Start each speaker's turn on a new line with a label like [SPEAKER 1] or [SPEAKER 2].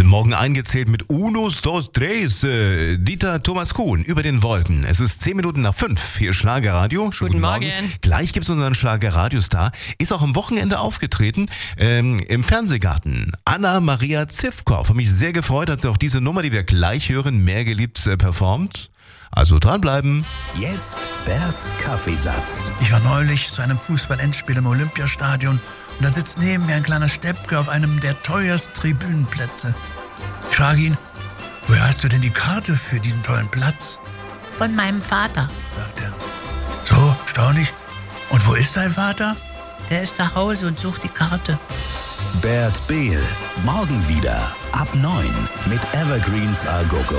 [SPEAKER 1] Morgen eingezählt mit Unos, dos, tres. Dieter Thomas Kuhn über den Wolken. Es ist 10 Minuten nach 5. Hier ist Schlagerradio.
[SPEAKER 2] Guten Morgen.
[SPEAKER 1] Gleich gibt's unseren Schlagerradiostar. Ist auch am Wochenende aufgetreten im Fernsehgarten. Anna-Maria Zivkow. Hat mich sehr gefreut, hat sie auch diese Nummer, die wir gleich hören, mehr geliebt performt. Also dranbleiben.
[SPEAKER 3] Jetzt Berts Kaffeesatz.
[SPEAKER 4] Ich war neulich zu einem Fußball-Endspiel im Olympiastadion und da sitzt neben mir ein kleiner Steppke auf einem der teuersten Tribünenplätze. Ich frage ihn, woher hast du denn die Karte für diesen tollen Platz?
[SPEAKER 5] Von meinem Vater.
[SPEAKER 4] Sagt er. So, staunlich. Und wo ist dein Vater?
[SPEAKER 5] Der ist zu Hause und sucht die Karte.
[SPEAKER 3] Bert Behl. Morgen wieder ab 9 mit Evergreens a Go-Go.